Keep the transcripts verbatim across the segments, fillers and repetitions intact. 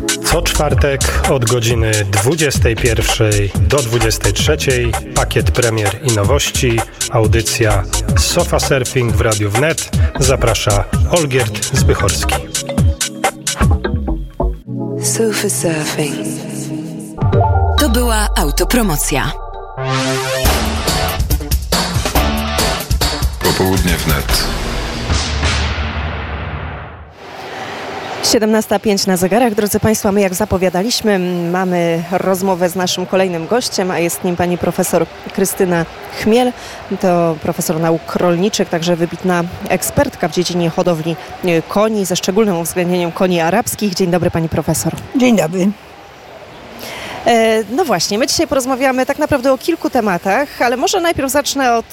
Co czwartek od godziny dwudziestej pierwszej do dwudziestej trzeciej pakiet premier i nowości, audycja Sofa Surfing w Radiu Wnet. Zaprasza Olgierd Zbychorski. Sofa Surfing. To była autopromocja. Popołudnie wnet. siedemnasta pięć na zegarach. Drodzy Państwo, my jak zapowiadaliśmy, mamy rozmowę z naszym kolejnym gościem, a jest nim pani profesor Krystyna Chmiel. To profesor nauk rolniczych, także wybitna ekspertka w dziedzinie hodowli koni, ze szczególnym uwzględnieniem koni arabskich. Dzień dobry pani profesor. Dzień dobry. No właśnie, my dzisiaj porozmawiamy tak naprawdę o kilku tematach, ale może najpierw zacznę od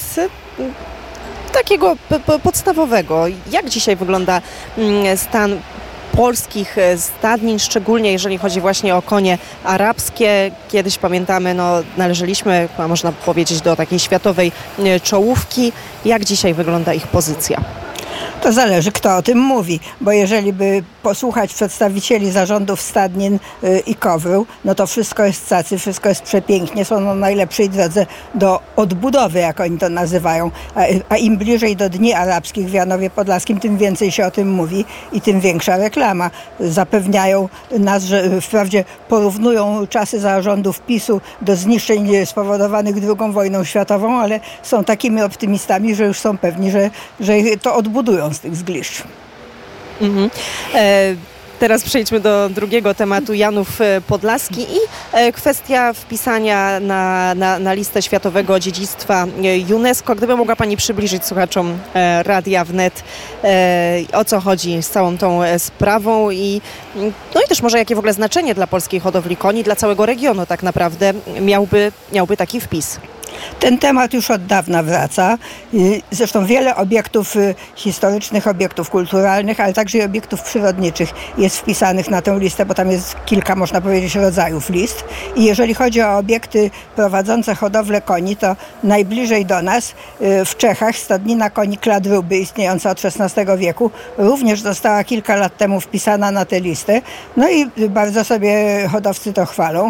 takiego podstawowego. Jak dzisiaj wygląda stan polskich stadnin, szczególnie jeżeli chodzi właśnie o konie arabskie? Kiedyś pamiętamy, no należeliśmy, a można powiedzieć, do takiej światowej czołówki. Jak dzisiaj wygląda ich pozycja? To zależy, kto o tym mówi, bo jeżeli by posłuchać przedstawicieli zarządów stadnin yy, i Kowru, no to wszystko jest cacy, wszystko jest przepięknie, są na najlepszej drodze do odbudowy, jak oni to nazywają, a, a im bliżej do Dni Arabskich w Janowie Podlaskim, tym więcej się o tym mówi i tym większa reklama. Zapewniają nas, że wprawdzie porównują czasy zarządów PiSu do zniszczeń spowodowanych drugą wojną światową, ale są takimi optymistami, że już są pewni, że, że to odbudują z tych zgliszcz. Mhm. E, teraz przejdźmy do drugiego tematu, Janów Podlaski i e, kwestia wpisania na, na, na listę Światowego Dziedzictwa UNESCO. Gdyby mogła pani przybliżyć słuchaczom e, Radia Wnet, e, o co chodzi z całą tą sprawą i no i też może jakie w ogóle znaczenie dla polskiej hodowli koni, dla całego regionu tak naprawdę miałby, miałby taki wpis. Ten temat już od dawna wraca. Zresztą wiele obiektów historycznych, obiektów kulturalnych, ale także i obiektów przyrodniczych jest wpisanych na tę listę, bo tam jest kilka, można powiedzieć, rodzajów list. I jeżeli chodzi o obiekty prowadzące hodowlę koni, to najbliżej do nas w Czechach stadnina koni Kladruby, istniejąca od szesnastego wieku, również została kilka lat temu wpisana na tę listę. No i bardzo sobie hodowcy to chwalą.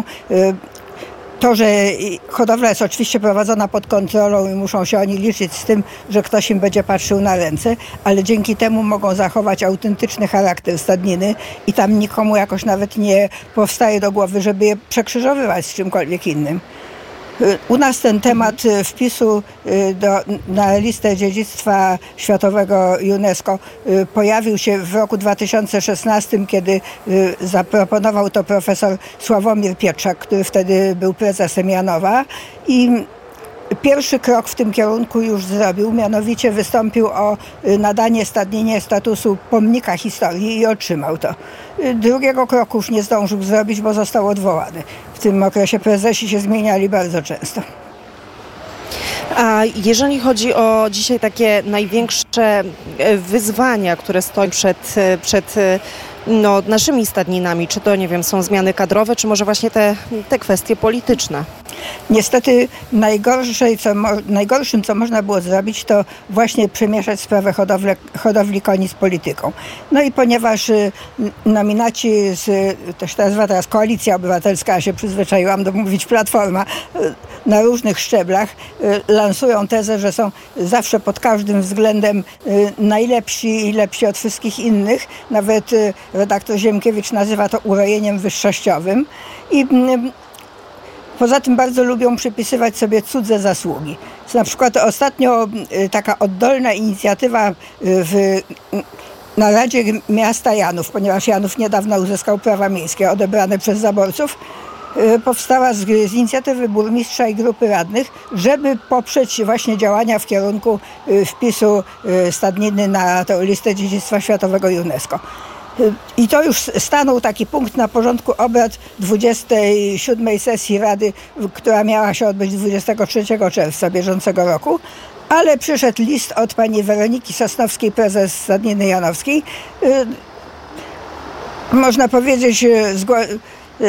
To, że hodowla jest oczywiście prowadzona pod kontrolą i muszą się oni liczyć z tym, że ktoś im będzie patrzył na ręce, ale dzięki temu mogą zachować autentyczny charakter stadniny i tam nikomu jakoś nawet nie powstaje do głowy, żeby je przekrzyżowywać z czymkolwiek innym. U nas ten temat wpisu do, na listę dziedzictwa światowego UNESCO pojawił się w roku dwa tysiące szesnastym, kiedy zaproponował to profesor Sławomir Pietrzak, który wtedy był prezesem Janowa i pierwszy krok w tym kierunku już zrobił, mianowicie wystąpił o nadanie stadninie statusu pomnika historii i otrzymał to. Drugiego kroku już nie zdążył zrobić, bo został odwołany. W tym okresie prezesi się zmieniali bardzo często. A jeżeli chodzi o dzisiaj takie największe wyzwania, które stoją przed, przed no, naszymi stadninami, czy to, nie wiem, są zmiany kadrowe, czy może właśnie te, te kwestie polityczne? Niestety najgorszej, co mo- najgorszym, co można było zrobić, to właśnie przemieszać sprawę hodowle, hodowli koni z polityką. No i ponieważ y, nominaci, z, to się nazywa teraz Koalicja Obywatelska, ja się przyzwyczaiłam do mówić Platforma, y, na różnych szczeblach y, lansują tezę, że są zawsze pod każdym względem y, najlepsi i lepsi od wszystkich innych. Nawet y, redaktor Ziemkiewicz nazywa to urojeniem wyższościowym. I y, Poza tym bardzo lubią przypisywać sobie cudze zasługi. Na przykład ostatnio taka oddolna inicjatywa w, na Radzie Miasta Janów, ponieważ Janów niedawno uzyskał prawa miejskie odebrane przez zaborców, powstała z, z inicjatywy burmistrza i grupy radnych, żeby poprzeć właśnie działania w kierunku wpisu stadniny na tę listę dziedzictwa światowego UNESCO. I to już stanął taki punkt na porządku obrad dwudziestej siódmej sesji Rady, która miała się odbyć dwudziestego trzeciego czerwca bieżącego roku, ale przyszedł list od pani Weroniki Sosnowskiej, prezes Stadniny Janowskiej. Można powiedzieć,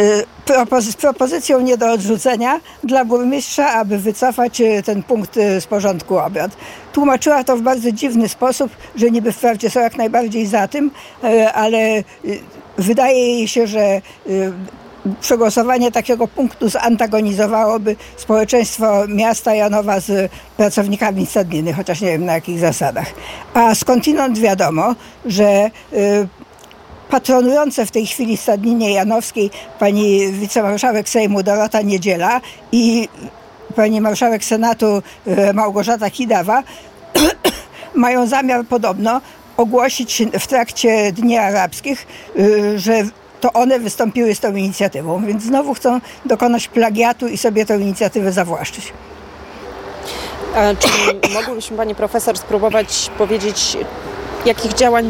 propozy- z propozycją nie do odrzucenia dla burmistrza, aby wycofać e, ten punkt e, z porządku obrad. Tłumaczyła to w bardzo dziwny sposób, że niby wprawdzie są jak najbardziej za tym, e, ale e, wydaje jej się, że e, przegłosowanie takiego punktu zantagonizowałoby społeczeństwo miasta Janowa z pracownikami stadniny, chociaż nie wiem na jakich zasadach. A skądinąd wiadomo, że y, patronujące w tej chwili stadninie janowskiej pani wicemarszałek Sejmu Dorota Niedziela i pani marszałek Senatu y, Małgorzata Kidawa mają zamiar podobno ogłosić w trakcie Dni Arabskich, y, że to one wystąpiły z tą inicjatywą, więc znowu chcą dokonać plagiatu i sobie tę inicjatywę zawłaszczyć. A czy mogłybyśmy, pani profesor, spróbować powiedzieć, jakich działań